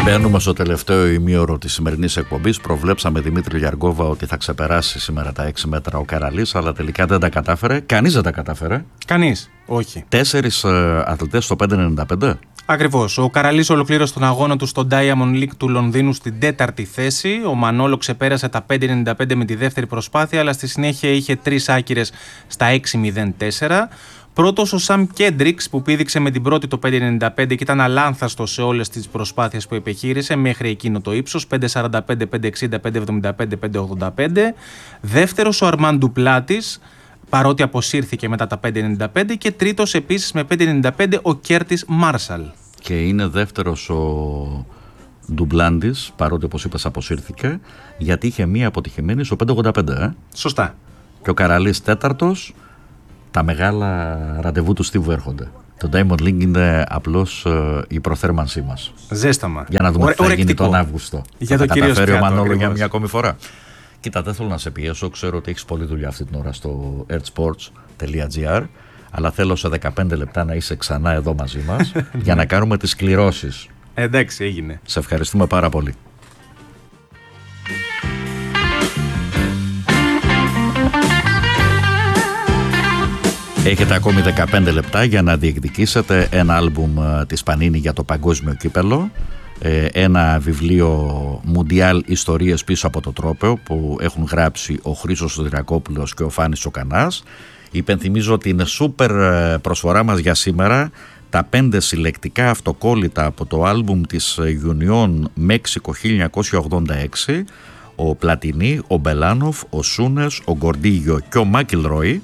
Μπαίνουμε στο τελευταίο ημίωρο της σημερινής εκπομπής. Προβλέψαμε Δημήτρη Λιαργόβα ότι θα ξεπεράσει σήμερα τα 6 μέτρα ο Καραλής, αλλά τελικά δεν τα κατάφερε. Κανείς δεν τα κατάφερε. Κανείς, όχι. 4 αθλητές στο 5.95. Ακριβώς. Ο Καραλής ολοκλήρωσε τον αγώνα του στο Diamond League του Λονδίνου στην 4η θέση. Ο Μανόλο ξεπέρασε τα 5.95 με τη δεύτερη προσπάθεια, αλλά στη συνέχεια είχε 3 άκυρες στα 6.04. Πρώτος ο Σαμ Κέντριξ που πήδηξε με την πρώτη το 5.95 και ήταν αλάνθαστο σε όλες τις προσπάθειες που επιχείρησε μέχρι εκείνο το ύψος, 5.45, 5.60, 5.75, 5.85. Δεύτερος ο Αρμάν Ντουπλάτης, παρότι αποσύρθηκε μετά τα 5.95, και τρίτος επίσης με 5.95 ο Κέρτις Μάρσαλ. Και είναι δεύτερος ο Ντουμπλάντης, παρότι όπως είπες αποσύρθηκε, γιατί είχε μία αποτυχημένη στο 5.85. Σωστά. Και ο Καραλής τέταρτος. Τα μεγάλα ραντεβού του Στίβου έρχονται. Το Diamond League είναι απλώς η προθέρμανσή μας. Ζέσταμα. Για να δούμε τι θα γίνει τον Αύγουστο. Για θα το κυρίως καταφέρει ο Μανόλο ακριβώς για μια ακόμη φορά. Κοίτα, δεν θέλω να σε πιέσω. Ξέρω ότι έχεις πολλή δουλειά αυτή την ώρα στο earthsports.gr, αλλά θέλω σε 15 λεπτά να είσαι ξανά εδώ μαζί μας για να κάνουμε τις κληρώσεις. Εντάξει, έγινε. Σε ευχαριστούμε πάρα πολύ. Έχετε ακόμη 15 λεπτά για να διεκδικήσετε ένα άλμπουμ της Πανίνη για το παγκόσμιο κύπελο, ένα βιβλίο Μουντιάλ Ιστορίες πίσω από το τρόπαιο που έχουν γράψει ο Χρήστος Σωτηρακόπουλος και ο Φάνης Τσοκανάς. Υπενθυμίζω ότι είναι σούπερ προσφορά μας για σήμερα τα 5 συλλεκτικά αυτοκόλλητα από το άλμπουμ της Union Μέξικο 1986, ο Πλατινί, ο Μπελάνοφ, ο Σούνες, ο Γκορντίγιο και ο Μάκιλρόι.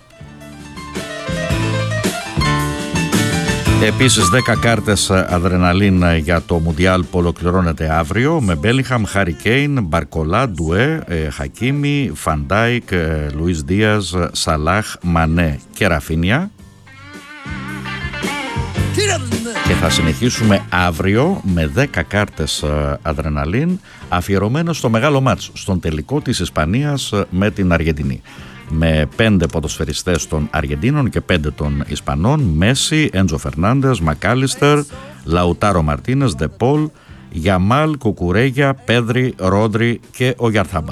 Επίσης 10 κάρτες αδρεναλίν για το Μουντιάλ που ολοκληρώνεται αύριο με Μπέλιγχαμ, Χάρι Κέιν, Μπαρκολά, Ντουέ, Χακίμι, Φαντάικ, Λουίς Δίας, Σαλάχ, Μανέ και Ραφίνια. Και θα συνεχίσουμε αύριο με 10 κάρτες αδρεναλίν αφιερωμένες στο μεγάλο μάτς, στον τελικό της Ισπανίας με την Αργεντινή, με 5 ποδοσφαιριστές των Αργεντίνων και 5 των Ισπανών: Μέση, Έντζο Φερνάντες, Μακάλιστερ, Λαουτάρο Μαρτίνες, Ντεπόλ, Γιαμάλ, Κουκουρέγια, Πέδρι, Ρόντρι και ο Γιαρθάμπαλ.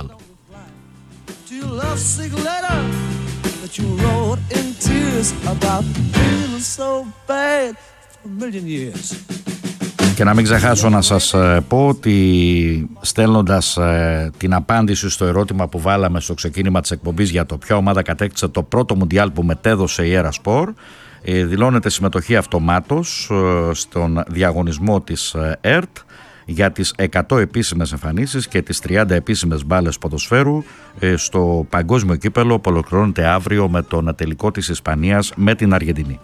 Και να μην ξεχάσω να σας πω ότι στέλνοντας την απάντηση στο ερώτημα που βάλαμε στο ξεκίνημα της εκπομπής για το ποια ομάδα κατέκτησε το πρώτο Μουντιάλ που μετέδωσε η Έρα Σπορ, δηλώνεται συμμετοχή αυτομάτως στον διαγωνισμό της ΕΡΤ για τις 100 επίσημες εμφανίσεις και τις 30 επίσημες μπάλες ποδοσφαίρου στο παγκόσμιο κύπελο που ολοκληρώνεται αύριο με τον τελικό της Ισπανίας με την Αργεντινή.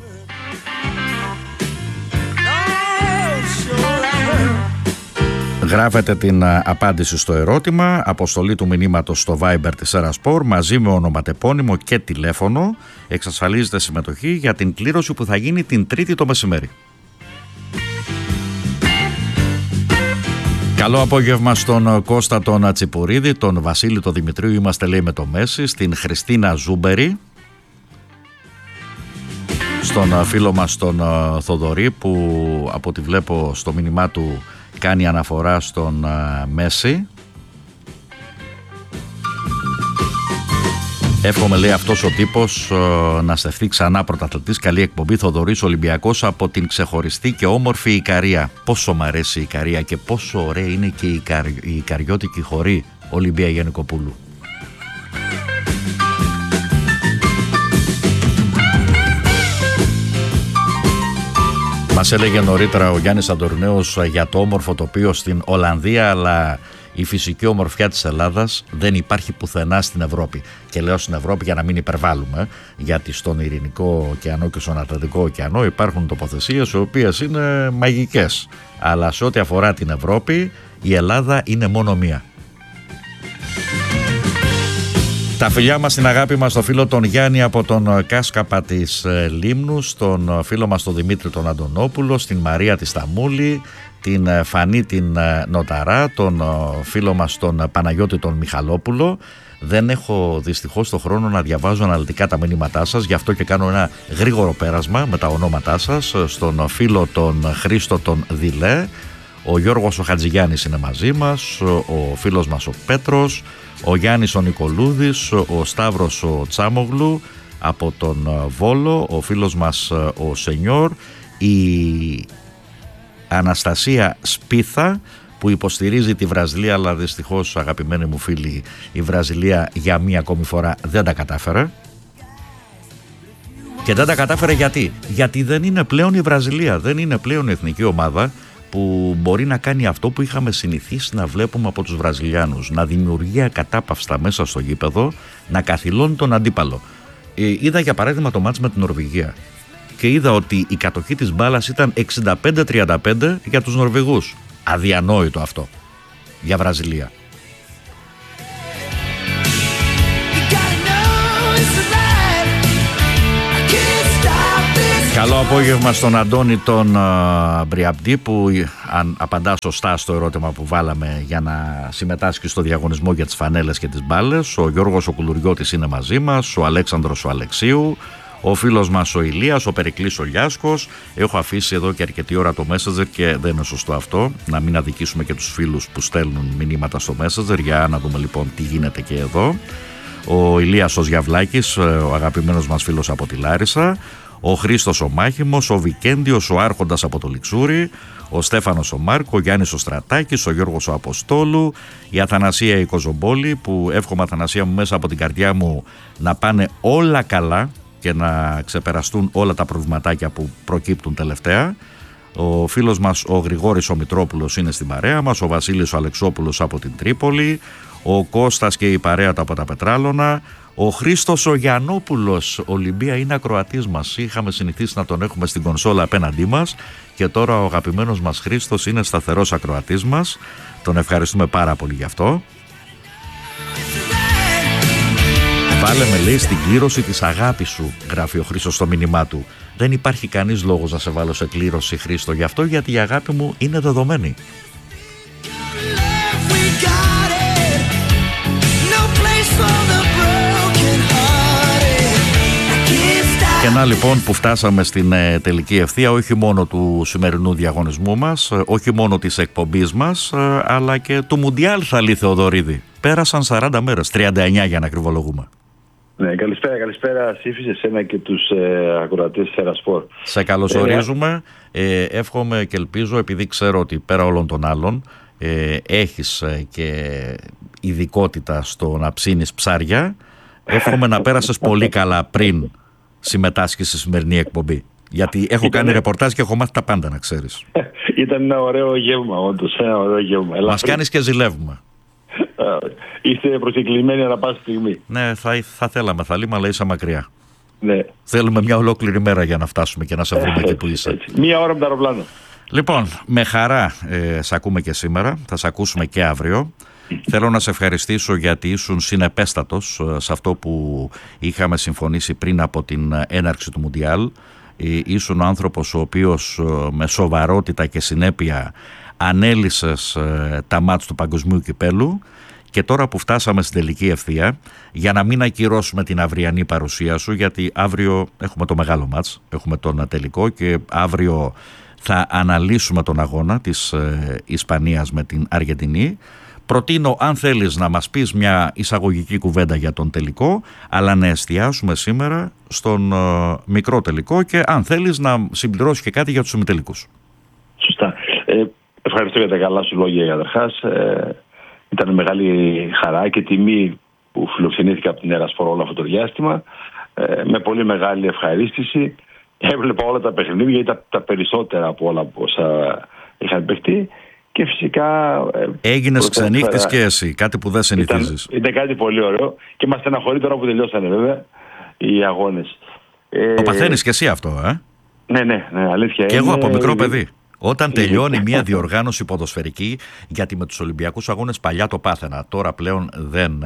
Γράφετε την απάντηση στο ερώτημα, αποστολή του μηνύματος στο Viber της Ερασπορ μαζί με ονοματεπώνυμο και τηλέφωνο. Εξασφαλίζετε συμμετοχή για την κλήρωση που θα γίνει την Τρίτη το μεσημέρι. Καλό απόγευμα στον Κώστα τον Τσιπουρίδη, τον Βασίλη τον Δημητρίου, είμαστε λέει με το Μέση, στην Χριστίνα Ζούμπερη, στον φίλο μας τον Θοδωρή που από ό,τι βλέπω στο μήνυμά του κάνει αναφορά στον Μέση. Εύχομαι λέει αυτός ο τύπος να στεφθεί ξανά πρωταθλητής. Καλή εκπομπή. Θοδωρής Ολυμπιακός από την ξεχωριστή και όμορφη Ικαρία. Πόσο μ' αρέσει η Ικαρία και πόσο ωραία είναι και η Ικαριώτικη χωρή Ολυμπία Γενικοπούλου. Μας έλεγε νωρίτερα ο Γιάννης Αντορνέος για το όμορφο τοπίο στην Ολλανδία, αλλά η φυσική ομορφιά της Ελλάδας δεν υπάρχει πουθενά στην Ευρώπη. Και λέω στην Ευρώπη για να μην υπερβάλλουμε, γιατί στον Ειρηνικό ωκεανό και στον Ατλαντικό ωκεανό υπάρχουν τοποθεσίες οι οποίες είναι μαγικές. Αλλά σε ό,τι αφορά την Ευρώπη, η Ελλάδα είναι μόνο μία. Τα φιλιά μας, την αγάπη μας, στο φίλο τον Γιάννη από τον Κάσκαπα της Λίμνου, στον φίλο μας τον Δημήτρη τον Αντωνόπουλο, στην Μαρία τη Σταμούλη, την Φανή την Νοταρά, τον φίλο μας τον Παναγιώτη τον Μιχαλόπουλο. Δεν έχω δυστυχώς το χρόνο να διαβάζω αναλυτικά τα μηνύματά σας, γι' αυτό και κάνω ένα γρήγορο πέρασμα με τα ονόματά σας. Στον φίλο τον Χρήστο τον Δηλέ, Ο Γιώργος ο Χατζηγιάννης είναι μαζί μας, ο φίλος μας ο Πέτρος, ο Γιάννης ο Νικολούδης, ο Σταύρος ο Τσάμογλου από τον Βόλο, ο φίλος μας ο Σενιόρ, η Αναστασία Σπίθα που υποστηρίζει τη Βραζιλία, αλλά δυστυχώς, αγαπημένοι μου φίλοι, η Βραζιλία για μία ακόμη φορά δεν τα κατάφερε. Και δεν τα κατάφερε γιατί δεν είναι πλέον η Βραζιλία, δεν είναι πλέον η εθνική ομάδα που μπορεί να κάνει αυτό που είχαμε συνηθίσει να βλέπουμε από τους Βραζιλιάνους, να δημιουργεί ακατάπαυστα μέσα στο γήπεδο, να καθυλώνει τον αντίπαλο. Είδα για παράδειγμα το μάτς με την Νορβηγία και είδα ότι η κατοχή της μπάλας ήταν 65-35 για τους Νορβηγούς. Αδιανόητο αυτό για Βραζιλία. Καλό απόγευμα στον Αντώνη τον Μπριαμπτή που απαντά σωστά στο ερώτημα που βάλαμε για να συμμετάσχει στο διαγωνισμό για τις φανέλες και τις μπάλες. Ο Γιώργος ο Κουλουριώτης είναι μαζί μας, ο Αλέξανδρος ο Αλεξίου, ο φίλος μας ο Ηλίας, ο Περικλής ο Λιάσκος. Έχω αφήσει εδώ και αρκετή ώρα το Messenger και δεν είναι σωστό αυτό, να μην αδικήσουμε και τους φίλους που στέλνουν μηνύματα στο Messenger. Για να δούμε λοιπόν τι γίνεται και εδώ. Ο Ηλίας ο Ζιαβλάκης, ο αγαπημένος μας φίλος από τη Λάρισα, ο Χρήστος ο Μάχημος, ο Βικέντιος ο Άρχοντας από το Λιξούρι, ο Στέφανος ο Μάρκο, ο Γιάννης ο Στρατάκης, ο Γιώργος ο Αποστόλου, η Αθανασία η Κοζομπόλη, που εύχομαι, Αθανασία μου, μέσα από την καρδιά μου να πάνε όλα καλά και να ξεπεραστούν όλα τα προβληματάκια που προκύπτουν τελευταία. Ο φίλος μας ο Γρηγόρης ο Μητρόπουλος είναι στην παρέα μας, ο Βασίλης ο Αλεξόπουλος από την Τρίπολη, ο Κώστας και η παρέα του από τα Πετράλωνα, ο Χρήστος ο Γιαννόπουλος, Ολυμπία, είναι ακροατής μας. Είχαμε συνηθίσει να τον έχουμε στην κονσόλα απέναντί μας και τώρα ο αγαπημένος μας Χρήστος είναι σταθερός ακροατής μας. Τον ευχαριστούμε πάρα πολύ γι' αυτό. Βάλε με, λέει, στην κλήρωση της αγάπης σου, γράφει ο Χρήστος στο μήνυμά του. Δεν υπάρχει κανείς λόγος να σε βάλω σε κλήρωση, Χρήστο, γι' αυτό, γιατί η αγάπη μου είναι δεδομένη. Και να λοιπόν που φτάσαμε στην τελική ευθεία, όχι μόνο του σημερινού διαγωνισμού μας, όχι μόνο της εκπομπής μας, αλλά και του Μουντιάλ, Θαλή Θεοδωρίδη. Πέρασαν 40 μέρες, 39 για να ακριβολογούμε. Ναι, καλησπέρα Σύφη, σε εσένα και τους ακροατές της Ερασπορ. Σε καλωσορίζουμε, εύχομαι και ελπίζω, επειδή ξέρω ότι πέρα όλων των άλλων έχεις και ειδικότητα στο να ψήνεις ψάρια, εύχομαι να πέρασες πολύ καλά πριν συμμετάσχεις στη σημερινή εκπομπή. Γιατί έχω κάνει ρεπορτάζ και έχω μάθει τα πάντα, να ξέρεις. Ήταν ένα ωραίο γεύμα, όντως. Ένα ωραίο γεύμα. Μας κάνεις και ζηλεύουμε. Είστε προσκεκλημένοι ανά πάση στιγμή. Ναι, θα θέλαμε, Θαλήμα, αλλά είσαι μακριά. Ναι. Θέλουμε μια ολόκληρη μέρα για να φτάσουμε και να σε βρούμε εκεί που είσαι. Έτσι. Μία ώρα με το αεροπλάνο. Λοιπόν, με χαρά σε ακούμε και σήμερα. Θα σε ακούσουμε και αύριο. Θέλω να σε ευχαριστήσω γιατί ήσουν συνεπέστατος σε αυτό που είχαμε συμφωνήσει πριν από την έναρξη του Μουντιάλ. Ήσουν ο άνθρωπος ο οποίος με σοβαρότητα και συνέπεια ανέλυσες τα μάτς του Παγκοσμίου Κυπέλλου, και τώρα που φτάσαμε στην τελική ευθεία, για να μην ακυρώσουμε την αυριανή παρουσία σου, γιατί αύριο έχουμε το μεγάλο μάτς, έχουμε τον τελικό και αύριο θα αναλύσουμε τον αγώνα της Ισπανίας με την Αργεντινή. Προτείνω, αν θέλεις, να μας πεις μια εισαγωγική κουβέντα για τον τελικό, αλλά να εστιάσουμε σήμερα στον μικρό τελικό και αν θέλεις να συμπληρώσεις και κάτι για τους ημιτελικούς. Σωστά. Ευχαριστώ για τα καλά σου λόγια, καταρχάς. Ήταν μεγάλη χαρά και τιμή που φιλοξενήθηκα από την Ερασπορ όλο αυτό το διάστημα. Με πολύ μεγάλη ευχαρίστηση. Έβλεπα όλα τα παιχνίδια, ήταν τα περισσότερα από όλα όσα είχαν παιχτεί. Και φυσικά. Έγινες ξενύχτης και εσύ, κάτι που δεν συνηθίζεις. Ήταν κάτι πολύ ωραίο και μας στεναχωρεί τώρα που τελειώσανε βέβαια οι αγώνες. Το παθαίνεις και εσύ αυτό, Ναι, αλήθεια. Και εγώ από μικρό παιδί. Όταν τελειώνει μια διοργάνωση ποδοσφαιρική, γιατί με τους Ολυμπιακούς Αγώνες παλιά το πάθαινα, τώρα πλέον δεν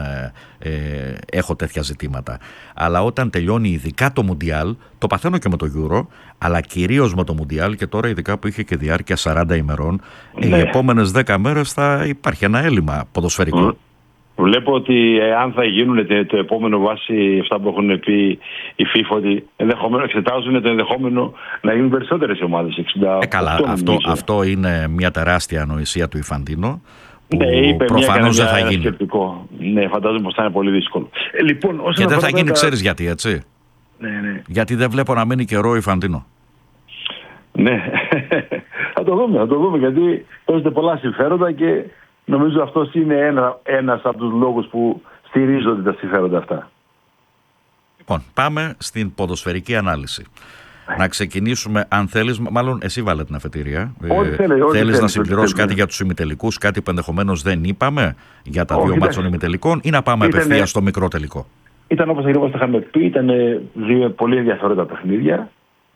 έχω τέτοια ζητήματα. Αλλά όταν τελειώνει ειδικά το Μουντιάλ, το παθαίνω και με το Euro, αλλά κυρίως με το Μουντιάλ, και τώρα ειδικά που είχε και διάρκεια 40 ημερών, οι επόμενες 10 μέρες θα υπάρχει ένα έλλειμμα ποδοσφαιρικό. Βλέπω ότι αν θα γίνουν το επόμενο βάσει αυτά που έχουν πει οι FIFA, ότι εξετάζουν το ενδεχόμενο να γίνουν περισσότερες ομάδες. Καλά, αυτό είναι μια τεράστια ανοησία του Ιφαντίνο. Ναι, είπε προφανώς δεν θα γίνει. Σκεπτικό. Ναι, φαντάζομαι πως θα είναι πολύ δύσκολο. Λοιπόν, και δεν θα γίνει, ξέρεις γιατί, έτσι. Ναι. Γιατί δεν βλέπω να μείνει καιρό Ιφαντίνο. Ναι, θα το δούμε, γιατί παίζονται πολλά συμφέροντα και νομίζω αυτός είναι ένας από τους λόγους που στηρίζονται τα συμφέροντα αυτά. Λοιπόν, πάμε στην ποδοσφαιρική ανάλυση. Να ξεκινήσουμε, αν θέλεις, μάλλον εσύ βάλε την αφετηρία. Θέλεις να συμπληρώσεις κάτι για τους ημιτελικούς, κάτι που ενδεχομένως δεν είπαμε για τα δύο μάτς των ημιτελικών, ή να πάμε απευθείας στο μικρό τελικό? Ήταν όπως ακριβώς τα είχαμε πει, ήταν δύο πολύ ενδιαφέροντα παιχνίδια,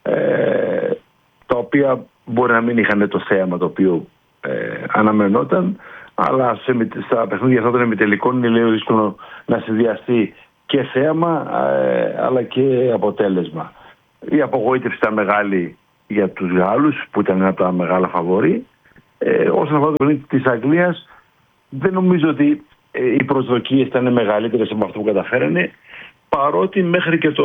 τα οποία μπορεί να μην είχαν το θέαμα το οποίο αναμενόταν, αλλά στα παιχνίδια αυτά των ημιτελικών είναι λίγο δύσκολο να συνδυαστεί και θέαμα αλλά και αποτέλεσμα. Η απογοήτευση ήταν μεγάλη για τους Γάλλους, που ήταν ένα από τα μεγάλα φαβορί. Όσον αφορά το παιχνίδι της Αγγλίας, δεν νομίζω ότι οι προσδοκίες ήταν μεγαλύτερες από αυτό που καταφέρανε, παρότι μέχρι τα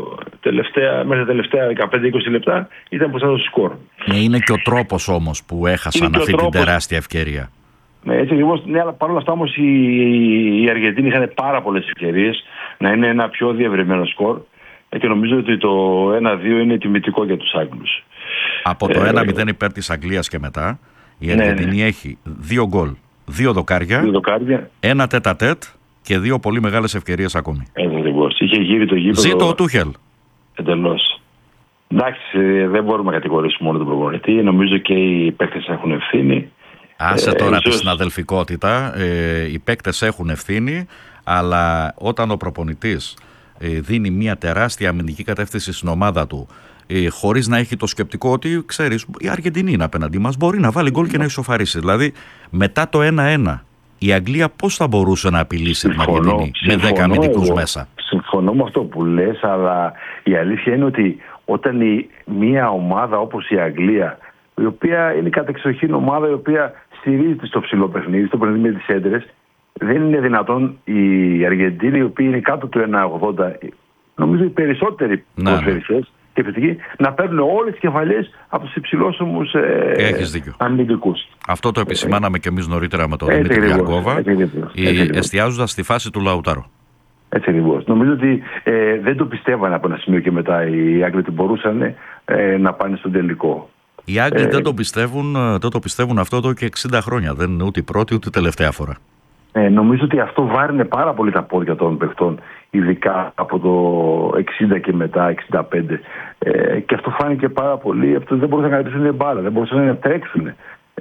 τελευταία 15-20 λεπτά ήταν μπροστά στο σκορ. Ναι, είναι και ο τρόπος όμως που έχασαν αυτή την τεράστια ευκαιρία. Ναι, έτσι ακριβώς. Ναι, αλλά παρόλα αυτά όμως οι Αργεντίνοι είχαν πάρα πολλές ευκαιρίες να είναι ένα πιο διευρυμένο σκορ. Και νομίζω ότι το 1-2 είναι τιμητικό για τους Άγγλους. Από το 1-0 υπέρ της Αγγλίας και μετά, η Αργεντινή έχει 2 γκολ, 2 δοκάρια, ένα τέτα-τέτ και 2 πολύ μεγάλες ευκαιρίες ακόμη. Είχε γύρει το γήπεδο. Ζήτω ο Τούχελ. Εντελώς. Εντάξει, δεν μπορούμε να κατηγορήσουμε μόνο τον προπονητή. Νομίζω και οι παίκτες έχουν ευθύνη. Άσε τώρα τη συναδελφικότητα. Οι παίκτες έχουν ευθύνη, αλλά όταν ο προπονητής δίνει μια τεράστια αμυντική κατεύθυνση στην ομάδα του, χωρίς να έχει το σκεπτικό ότι, ξέρεις, η Αργεντινή είναι απέναντί μας, μπορεί να βάλει γκολ και να ισοφαρίσει. Δηλαδή, μετά το 1-1, η Αγγλία πώς θα μπορούσε να απειλήσει την Αργεντινή με 10 αμυντικούς μέσα? Συμφωνώ με αυτό που λες, αλλά η αλήθεια είναι ότι όταν μια ομάδα όπως η Αγγλία, η οποία είναι κατεξοχήν ομάδα η οποία στηρίζεται στο ψηλό παιχνίδι, στο παιχνίδι με τις έντρες, δεν είναι δυνατόν οι Αργεντίνοι, οι οποίοι είναι κάτω του 1,80, νομίζω οι περισσότεροι ποδοσφαιριστές και επιθετικοί, να παίρνουν όλες τις κεφαλιές από τους υψηλόσωμους αμυντικούς. Αυτό το επισημάναμε και εμείς νωρίτερα με τον Δημήτρη Λιακόβα, εστιάζοντας στη φάση του Λαουτάρο. Έτσι ακριβώς. Νομίζω ότι δεν το πιστεύανε από ένα σημείο και μετά οι Άγγλοι ότι μπορούσαν να πάνε στον τελικό. Οι Άγγλοι δεν το πιστεύουν αυτό εδώ και 60 χρόνια. Δεν είναι ούτε η πρώτη ούτε η τελευταία φορά. Νομίζω ότι αυτό βάρινε πάρα πολύ τα πόδια των παιχτών, ειδικά από το 60 και μετά, 65. Και αυτό φάνηκε πάρα πολύ. Αυτό δεν μπορούσαν να κρατήσουν μπάλα, δεν μπορούσαν να τρέξουν.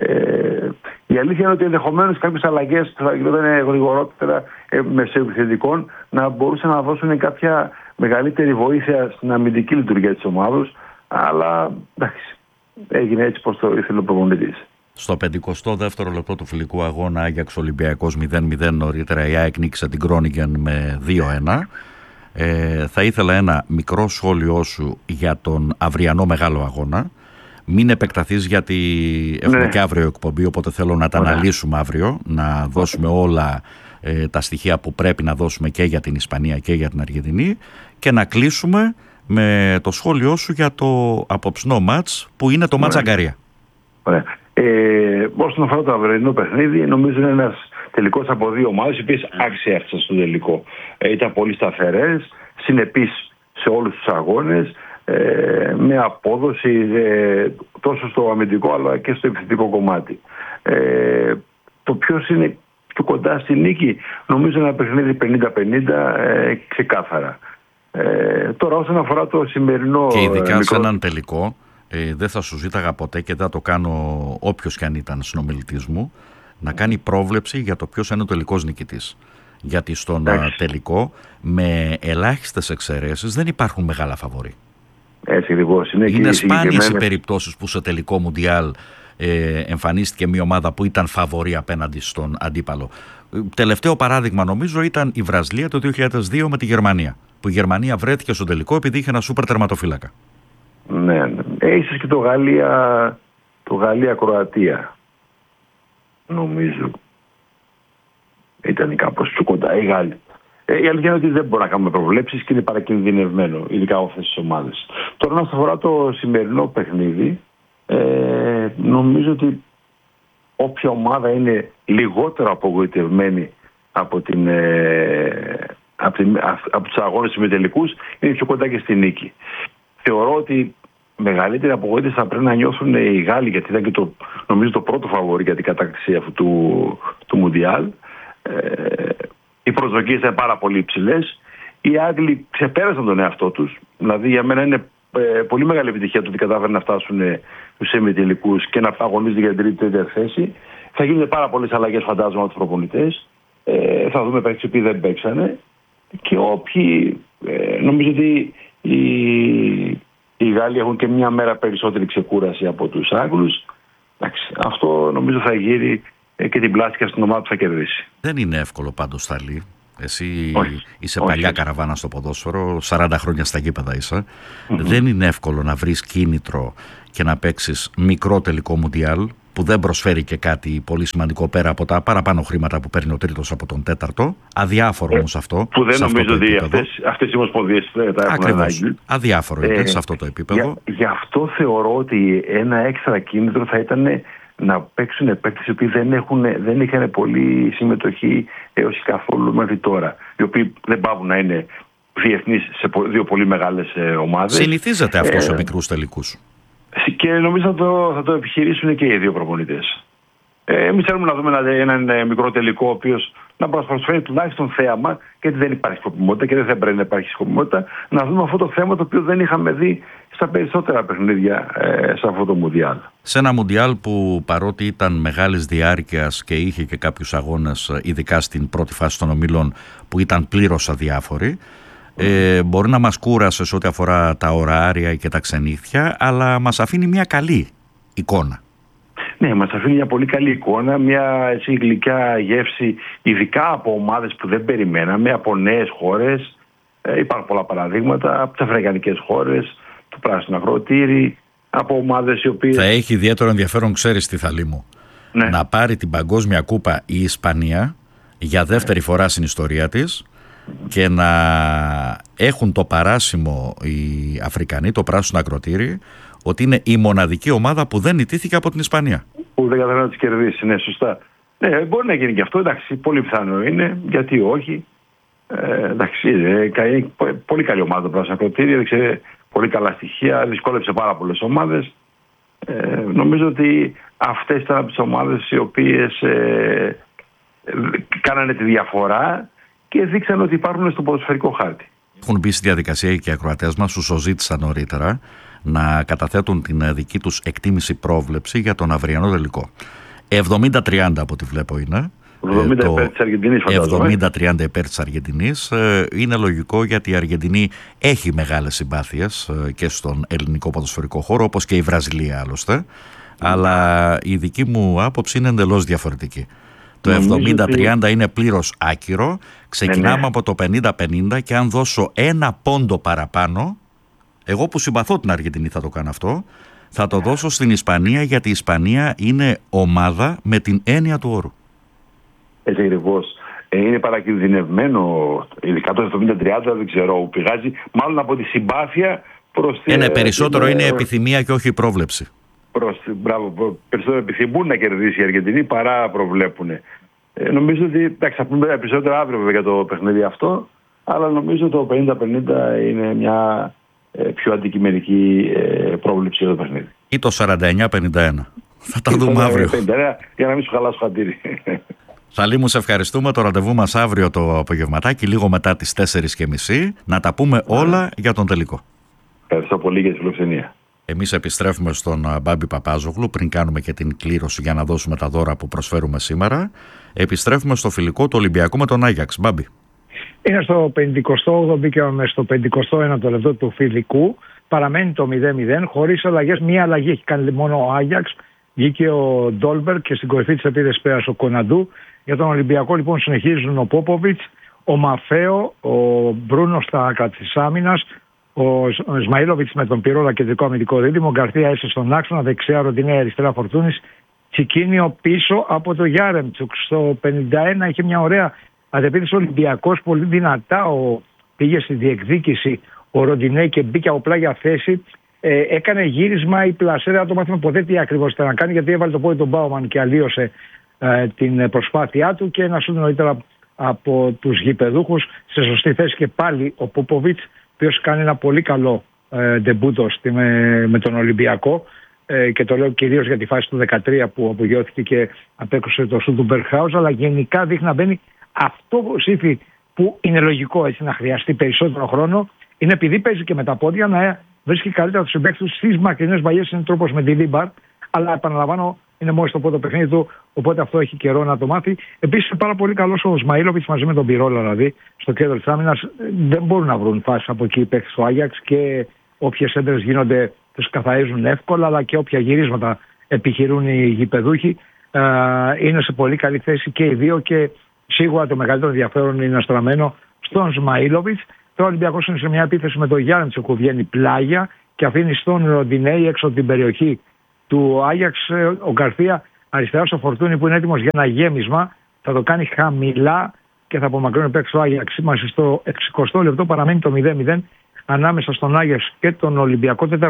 Η αλήθεια είναι ότι ενδεχομένως κάποιες αλλαγές θα γινόταν γρηγορότερα μεσοεπιθετικών, να μπορούσαν να δώσουν κάποια μεγαλύτερη βοήθεια στην αμυντική λειτουργία της ομάδας. Αλλά εντάξει, έγινε έτσι πως το ήθελε ο προπονητής. Στο 52ο λεπτό του φιλικού αγώνα Άγιαξ Ολυμπιακός 0-0 νωρίτερα, η ΑΕΚ νίκησε την Κρόνιγκεν με 2-1. Θα ήθελα ένα μικρό σχόλιο σου για τον αυριανό μεγάλο αγώνα. Μην επεκταθείς, γιατί έχουμε και αύριο εκπομπή, οπότε θέλω να τα αναλύσουμε αύριο, να δώσουμε όλα τα στοιχεία που πρέπει να δώσουμε και για την Ισπανία και για την Αργεντινή, και να κλείσουμε με το σχόλιο σου για το απόψινό μάτς που είναι το μάτς Αγκαρία. Ωραία. Όσον αφορά το αυριανό παιχνίδι, νομίζω είναι ένας τελικός από δύο ομάδες οι οποίες άξιζε έφτασαν στο τελικό. Ήταν πολύ σταθερές, συνεπείς σε όλους τους αγώνες, με απόδοση τόσο στο αμυντικό αλλά και στο επιθετικό κομμάτι. Το ποιος είναι πιο κοντά στη νίκη, νομίζω ένα παιχνίδι 50-50 ξεκάθαρα. Τώρα όσον αφορά το σημερινό... Και ειδικά σε έναν τελικό, δεν θα σου ζήταγα ποτέ, και θα το κάνω όποιος και αν ήταν συνομιλητής μου, να κάνει πρόβλεψη για το ποιος είναι ο τελικός νικητής. Γιατί στον τελικό, με ελάχιστες εξαιρέσεις, δεν υπάρχουν μεγάλα φαβορί. Έτσι ακριβώς. Είναι σπάνιες οι περιπτώσεις που σε τελικό Μουντιάλ εμφανίστηκε μια ομάδα που ήταν φαβορί απέναντι στον αντίπαλο. Τελευταίο παράδειγμα νομίζω ήταν η Βραζιλία το 2002 με τη Γερμανία, που η Γερμανία βρέθηκε στο τελικό επειδή είχε ένα σούπερ τερματοφύλακα. Ναι. Ίσως και το Γαλλία-Κροατία, νομίζω. ήταν κάπως πιο κοντά οι Γάλλοι. Η αλήθεια είναι ότι δεν μπορούμε να κάνουμε προβλέψεις και είναι παρακινδυνευμένο, ειδικά από αυτές τις ομάδες. Τώρα, όσον αφορά το σημερινό παιχνίδι, νομίζω ότι όποια ομάδα είναι λιγότερο απογοητευμένη από τους αγώνες συμμετελικούς είναι πιο κοντά και στη νίκη. Θεωρώ ότι μεγαλύτερη απογοήτευση θα πρέπει να νιώθουν οι Γάλλοι, γιατί ήταν και νομίζω το πρώτο φαβορί για την κατάκτηση αυτού του Μουντιάλ. Οι προσδοκίες ήταν πάρα πολύ υψηλές. Οι Άγγλοι ξεπέρασαν τον εαυτό τους. Δηλαδή για μένα είναι πολύ μεγάλη επιτυχία το ότι κατάφεραν να φτάσουν στους ημιτελικούς και να αγωνίζονται για την τρίτη θέση. Θα γίνουν πάρα πολλές αλλαγές, φαντάζομαι, από τους προπονητές. Θα δούμε παίκτες που δεν παίξανε. Και όποιοι νομίζω ότι οι Γάλλοι έχουν και μια μέρα περισσότερη ξεκούραση από τους Άγγλους. Αυτό νομίζω θα γύρει και την πλάστικα στην ομάδα που θα κερδίσει. Δεν είναι εύκολο πάντως, Θαλή. Εσύ είσαι παλιά καραβάνα στο ποδόσφαιρο, 40 χρόνια στα γήπεδα είσαι. Δεν είναι εύκολο να βρεις κίνητρο και να παίξεις μικρό τελικό Μουντιάλ, που δεν προσφέρει και κάτι πολύ σημαντικό πέρα από τα παραπάνω χρήματα που παίρνει ο τρίτος από τον τέταρτο. Αδιάφορο όμως αυτό. Που δεν νομίζω ότι αυτές οι ομοσπονδίες τα έχουν ανάγκη. Αδιάφορο είναι σε αυτό το επίπεδο. Γι' αυτό θεωρώ ότι ένα έξτρα κίνητρο θα ήταν να παίξουν παίκτες οι οποίοι δεν είχαν πολύ συμμετοχή έως καθόλου μέχρι τώρα. Οι οποίοι δεν πάβουν να είναι διεθνείς σε δύο πολύ μεγάλες ομάδες. Συνηθίζεται αυτό σε μικρούς τελικούς. Και νομίζω θα το επιχειρήσουν και οι δύο προπονητές. Εμείς θέλουμε να δούμε έναν μικρό τελικό, ο οποίος να προσφέρει τουλάχιστον θέαμα, γιατί δεν υπάρχει σκοπιμότητα και δεν θα πρέπει να υπάρχει σκοπιμότητα, να δούμε αυτό το θέμα το οποίο δεν είχαμε δει στα περισσότερα παιχνίδια σε αυτό το Μουντιάλ. Σε ένα Μουντιάλ που, παρότι ήταν μεγάλης διάρκειας και είχε και κάποιους αγώνες, ειδικά στην πρώτη φάση των ομίλων, που ήταν πλήρως αδιάφοροι, μπορεί να μας κούρασε σε ό,τι αφορά τα ωράρια και τα ξενύχια, αλλά μας αφήνει μια καλή εικόνα. Ναι, μας αφήνει μια πολύ καλή εικόνα, μια έτσι γλυκιά γεύση, ειδικά από ομάδες που δεν περιμέναμε, από νέες χώρες. Υπάρχουν πολλά παραδείγματα από τις αφρικανικές χώρες, το πράσινο αγροτήρι, από ομάδες οι οποίες... Θα έχει ιδιαίτερο ενδιαφέρον, ξέρεις τι, Θαλή μου, να πάρει την Παγκόσμια Κούπα η Ισπανία για δεύτερη φορά στην ιστορία της και να έχουν το παράσημο οι Αφρικανοί, το πράσινο αγροτήρι, ότι είναι η μοναδική ομάδα που δεν ιτήθηκε από την Ισπανία. Που δεν καταφέρει να τις κερδίσει, ναι, σωστά. Ναι, μπορεί να γίνει και αυτό, εντάξει, πολύ πιθανό είναι, γιατί όχι. Εντάξει, είναι πολύ καλή ομάδα το πράσινο αγροτήρι, έδειξε πολύ καλά στοιχεία, δυσκόλεψε πάρα πολλές ομάδες. Νομίζω ότι αυτές ήταν από τις ομάδες οι οποίες κάνανε τη διαφορά και δείξαν ότι υπάρχουν στο ποδοσφαιρικό χάρτη. Έχουν μπει στη διαδικασία και οι ακροατές μας, σου το ζήτησαν νωρίτερα, να καταθέτουν την δική τους εκτίμηση πρόβλεψη για τον αυριανό τελικό. 70-30 από ό,τι βλέπω είναι. 70 υπέρ της Αργεντινής, φαντάζομαι. 70-30 υπέρ της Αργεντινής. Είναι λογικό, γιατί η Αργεντινή έχει μεγάλες συμπάθειες και στον ελληνικό ποδοσφαιρικό χώρο, όπως και η Βραζιλία άλλωστε. Αλλά η δική μου άποψη είναι εντελώς διαφορετική. Το 70-30 είναι πλήρως άκυρο. Ξεκινάμε από το 50-50 και αν δώσω ένα πόντο παραπάνω, εγώ που συμπαθώ την Αργεντινή θα το κάνω αυτό, θα το δώσω στην Ισπανία, γιατί η Ισπανία είναι ομάδα με την έννοια του όρου. Έτσι ακριβώς. Είναι παρακινδυνευμένο, ειδικά το 70-30 δεν ξέρω, πηγάζει μάλλον από τη συμπάθεια προς την... Ναι, περισσότερο είναι επιθυμία και όχι πρόβλεψη. Μπράβο, περισσότερο επιθυμούν να κερδίσει η Αργεντινή παρά προβλέπουν. Νομίζω ότι, εντάξει, θα πούμε περισσότερο αύριο βέβαια για το παιχνίδι αυτό, αλλά νομίζω το 50-50 είναι μια πιο αντικειμενική πρόβλεψη για το παιχνίδι. Ή το 49-51. Θα τα δούμε αύριο. 51, για να μην σου χαλάσω χατήρι. Θαλή μου, σε ευχαριστούμε. Το ραντεβού μας αύριο το απογευματάκι, λίγο μετά τις 4:30, να τα πούμε όλα για τον τελικό. Ευχαριστώ πολύ για τη φιλοξενία. Εμείς επιστρέφουμε στον Μπάμπη Παπάζογλου πριν κάνουμε και την κλήρωση για να δώσουμε τα δώρα που προσφέρουμε σήμερα. Επιστρέφουμε στο φιλικό του Ολυμπιακού με τον Άγιαξ. Μπάμπη. Είναι στο 58ο, μπήκαμε στο 51ο λεπτό του φιλικού. Παραμένει το 0-0 χωρίς αλλαγές. Μία αλλαγή έχει κάνει μόνο ο Άγιαξ. Βγήκε ο Ντόλμπερ και στην κορυφή της επίθεσης πέρασε ο Κοναντού. Για τον Ολυμπιακό λοιπόν συνεχίζουν ο Πόποβιτς, ο Μαφέο, ο Μπρούνο στα άκρα της άμυνας, ο Ισμαήλοβιτς με τον Πυρόλα κεντρικό αμυντικό δίδυμο, ο Γκαρθία έσαι στον άξονα, δεξιά Ροντινέ, αριστερά Φορτούνης Τσικίνιο πίσω από το Γιάρεμτσουκ. Στο 51 είχε μια ωραία αντεπίθεση ο Ολυμπιακός, πολύ δυνατά πήγε στη διεκδίκηση ο Ροντινέ και μπήκε από πλάγια θέση. Έκανε γύρισμα η Πλασέρα, το μάθημα ποτέ τι ακριβώς ήταν να κάνει, γιατί έβαλε το πόδι τον Μπάουμαν και αλλίωσε την προσπάθειά του, και ένα σούτ νωρίτερα από τους γηπεδούχους σε σωστή θέση και πάλι ο Πούποβιτς, ο οποίος κάνει ένα πολύ καλό ντεμπούτο με τον Ολυμπιακό, και το λέω κυρίως για τη φάση του 13 που απογειώθηκε και απέκρουσε το σούτ του Μπερχάουζ, αλλά γενικά δείχνει να μπαίνει αυτό Σύφη που είναι λογικό έτσι να χρειαστεί περισσότερο χρόνο, είναι επειδή παίζει και με τα πόδια να βρίσκει καλύτερα τους συμπαίκτες του στις μακρινές βαλιές. Είναι τρόπος με τη Λίμπαρ, αλλά επαναλαμβάνω είναι μόλις το πρώτο παιχνίδι του, οπότε αυτό έχει καιρό να το μάθει. Επίσης είναι πάρα πολύ καλός ο Σμαΐλοβιτς μαζί με τον Πυρόλα, δηλαδή στο κέντρο της άμυνας. Δεν μπορούν να βρουν φάσεις από εκεί οι παίκτες του Άγιαξ, και όποιες έντρες γίνονται τους καθαρίζουν εύκολα, αλλά και όποια γυρίσματα επιχειρούν οι γηπεδούχοι. Είναι σε πολύ καλή θέση και οι δύο, και σίγουρα το μεγαλύτερο ενδιαφέρον είναι στραμμένο στον Σμαΐλοβιτς. Τώρα ο Ολυμπιακός είναι σε μια επίθεση με τον Γιάννητσο που βγαίνει πλάγια και αφήνει στον Ροντινέη έξω από την περιοχή του Άγιαξ. Ο Γκαρθία αριστερά στο Φορτούνι που είναι έτοιμος για ένα γέμισμα, θα το κάνει χαμηλά και θα απομακρύνει παίξει το Άγιαξ. Είμαστε στο 60 λεπτό, παραμένει το 0-0 ανάμεσα στον Άγιαξ και τον Ολυμπιακό.